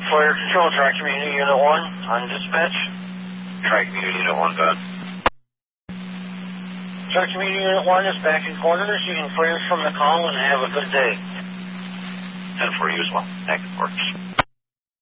Fire Control, Tri Community Unit 1 on dispatch. Tri Community Unit 1, go ahead. Tri Community Unit 1 is back in quarters. You can clear from the call and have a good day. 10 for you as well. Active works.